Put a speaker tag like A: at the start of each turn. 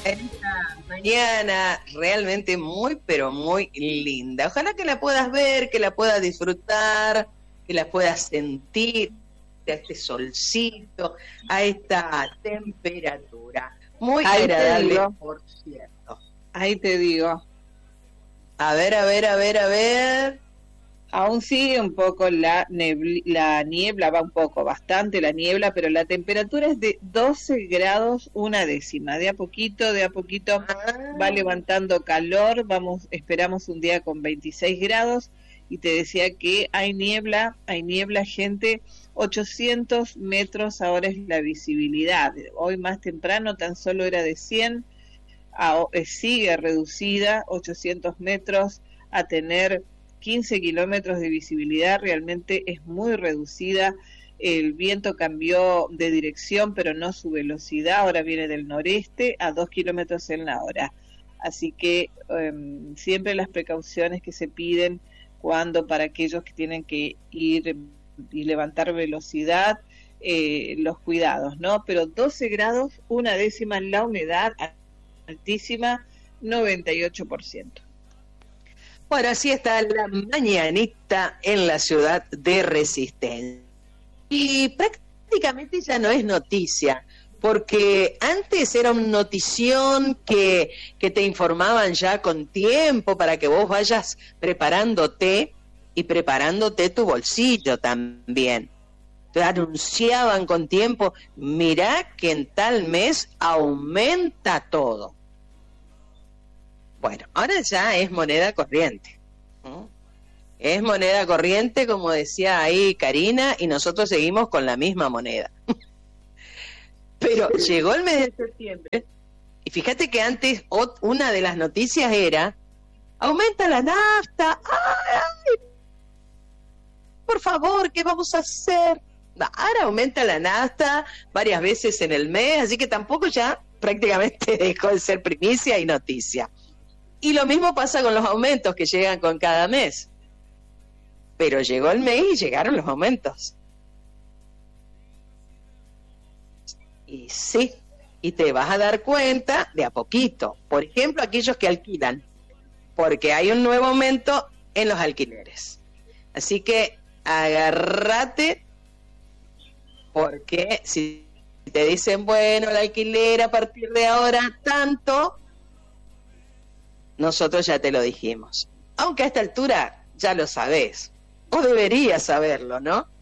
A: Esta mañana realmente muy, pero muy linda. Ojalá que la puedas ver, que la puedas disfrutar, que la puedas sentir, a este solcito, a esta temperatura. Muy
B: Ahí
A: agradable,
B: te digo.
A: por cierto.
B: Ahí te digo.
A: A ver, a ver, a ver, a ver.
B: Aún sigue un poco la niebla, va un poco, bastante la niebla, pero la temperatura es de 12 grados una décima. De a poquito va levantando calor. Esperamos un día con 26 grados. Y te decía que hay niebla, gente. 800 metros ahora es la visibilidad. Hoy más temprano tan solo era de 100, sigue reducida, 800 metros a tener 15 kilómetros de visibilidad, realmente es muy reducida. El viento cambió de dirección, pero no su velocidad, ahora viene del noreste a 2 kilómetros en la hora. Así que siempre las precauciones que se piden para aquellos que tienen que ir y levantar velocidad, los cuidados, ¿no? Pero 12 grados, una décima, la humedad altísima, 98%.
A: Bueno, así está la mañanita en la ciudad de Resistencia. Y prácticamente ya no es noticia, porque antes era una notición que te informaban ya con tiempo para que vos vayas preparándote y preparándote tu bolsillo también. Te anunciaban con tiempo, mirá que en tal mes aumenta todo. Bueno, ahora ya es moneda corriente. Es moneda corriente, como decía ahí Karina, y nosotros seguimos con la misma moneda. Pero llegó el mes de septiembre, y fíjate que antes una de las noticias era, aumenta la nafta, ¡ay! Por favor, ¿qué vamos a hacer? Ahora aumenta la nafta varias veces en el mes, así que tampoco ya prácticamente dejó de ser primicia y noticia. Y lo mismo pasa con los aumentos que llegan con cada mes. Pero llegó el mes y llegaron los aumentos. Y sí, y te vas a dar cuenta de a poquito. Por ejemplo, aquellos que alquilan, porque hay un nuevo aumento en los alquileres. Así que agárrate, porque si te dicen, bueno, el alquiler a partir de ahora tanto, nosotros ya te lo dijimos. Aunque a esta altura ya lo sabés, o deberías saberlo, ¿no?